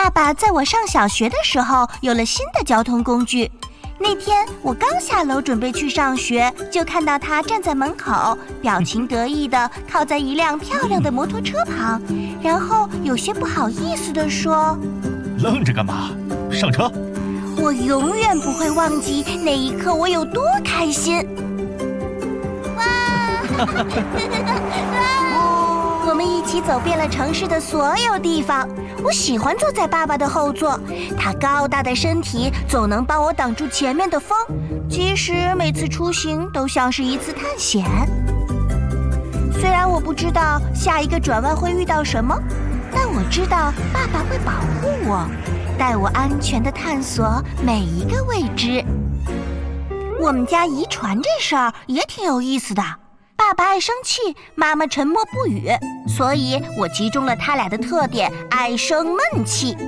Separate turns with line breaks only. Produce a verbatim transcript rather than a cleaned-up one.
爸爸在我上小学的时候有了新的交通工具。那天我刚下楼准备去上学，就看到他站在门口，表情得意地靠在一辆漂亮的摩托车旁，然后有些不好意思地说：
愣着干嘛？上车！
我永远不会忘记那一刻我有多开心。哇！我们一起走遍了城市的所有地方。我喜欢坐在爸爸的后座，他高大的身体总能帮我挡住前面的风，即使每次出行都像是一次探险。虽然我不知道下一个转弯会遇到什么，但我知道爸爸会保护我，带我安全地探索每一个未知。我们家遗传这事儿也挺有意思的。爸爸爱生气，妈妈沉默不语，所以我集中了他俩的特点，爱生闷气。